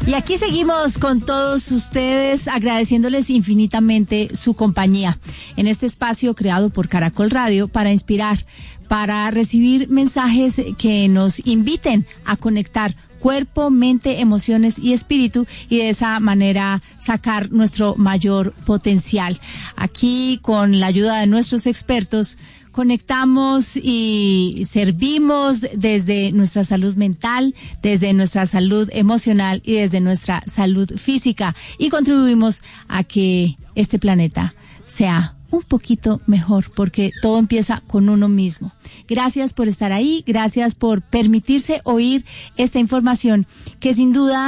Y aquí seguimos con todos ustedes, agradeciéndoles infinitamente su compañía en este espacio creado por Caracol Radio para inspirar, para recibir mensajes que nos inviten a conectar cuerpo, mente, emociones y espíritu, y de esa manera sacar nuestro mayor potencial. Aquí, con la ayuda de nuestros expertos, conectamos y servimos desde nuestra salud mental, desde nuestra salud emocional y desde nuestra salud física, y contribuimos a que este planeta sea un poquito mejor, porque todo empieza con uno mismo. Gracias por estar ahí, gracias por permitirse oír esta información que sin duda